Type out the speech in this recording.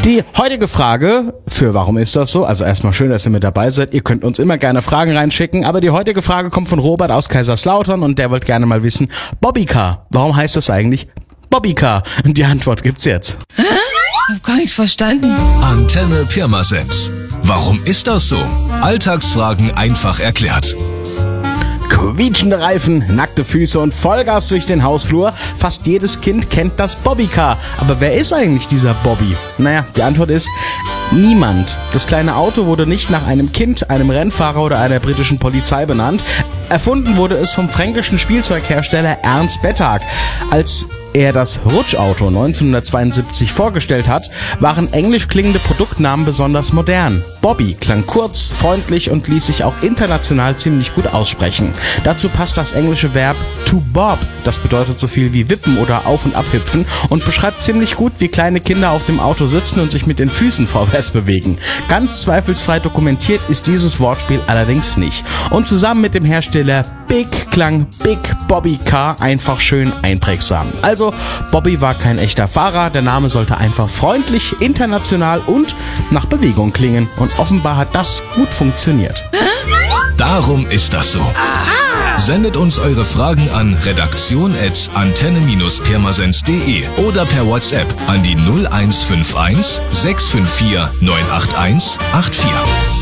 Die heutige Frage für Warum ist das so? Also erstmal schön, dass ihr mit dabei seid. Ihr könnt uns immer gerne Fragen reinschicken, aber die heutige Frage kommt von Robert aus Kaiserslautern und der wollte gerne mal wissen, Bobbycar, warum heißt das eigentlich Bobbycar? Und die Antwort gibt's jetzt. Hä? Ich hab gar nichts verstanden. Antenne Pirmasens. Warum ist das so? Alltagsfragen einfach erklärt. Quietschende Reifen, nackte Füße und Vollgas durch den Hausflur. Fast jedes Kind kennt das Bobbycar. Aber wer ist eigentlich dieser Bobby? Naja, die Antwort ist niemand. Das kleine Auto wurde nicht nach einem Kind, einem Rennfahrer oder einer britischen Polizei benannt. Erfunden wurde es vom fränkischen Spielzeughersteller Ernst Bettag. Als er das Rutschauto 1972 vorgestellt hat, waren englisch klingende Produktnamen besonders modern. Bobby klang kurz, freundlich und ließ sich auch international ziemlich gut aussprechen. Dazu passt das englische Verb to bob, das bedeutet so viel wie wippen oder auf- und abhüpfen und beschreibt ziemlich gut, wie kleine Kinder auf dem Auto sitzen und sich mit den Füßen vorwärts bewegen. Ganz zweifelsfrei dokumentiert ist dieses Wortspiel allerdings nicht. Und zusammen mit dem Hersteller Big klang Big Bobby Car einfach schön einprägsam. Also, Bobby war kein echter Fahrer, der Name sollte einfach freundlich, international und nach Bewegung klingen. Und offenbar hat das gut funktioniert. Darum ist das so. Sendet uns eure Fragen an redaktion@antenne-pirmasens.de oder per WhatsApp an die 0151 654 981 84.